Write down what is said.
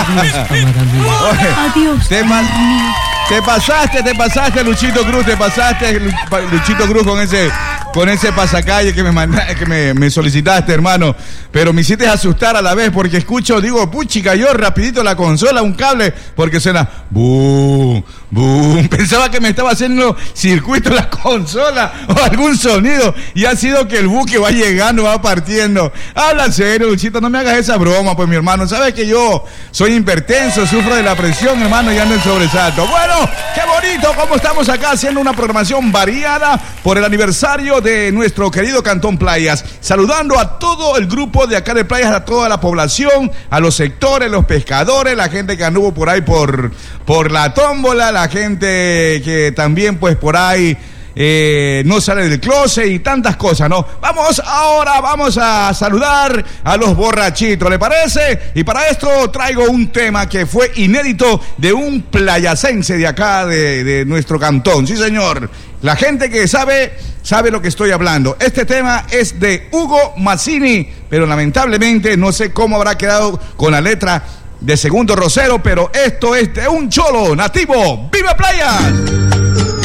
Adiós. Te pasaste, Luchito Cruz, Luchito Cruz, con ese pasacalle que me solicitaste, hermano. Pero me hiciste asustar a la vez porque escucho, digo, puchi, cayó rapidito la consola, un cable, porque suena boom, boom. Pensaba que me estaba haciendo circuito la consola o algún sonido, y ha sido que el buque va llegando, va partiendo. Habla en serio, Luchito, no me hagas esa broma, pues, mi hermano. Sabes que yo soy hipertenso, sufro de la presión, hermano, y ando en sobresalto. Bueno, qué bonito cómo estamos acá haciendo una programación variada por el aniversario de nuestro querido Cantón Playas. Saludando a todo el grupo de acá de Playas, a toda la población, a los sectores, los pescadores, la gente que anduvo por ahí por la tómbola, la gente que también pues por ahí no sale del closet y tantas cosas, ¿no? Vamos a saludar a los borrachitos, ¿le parece? Y para esto traigo un tema que fue inédito de un playacense de acá, de nuestro cantón. Sí, señor. La gente que sabe lo que estoy hablando. Este tema es de Hugo Mazzini, pero lamentablemente no sé cómo habrá quedado con la letra de Segundo Rosero, pero esto es de un cholo nativo. ¡Viva Playas!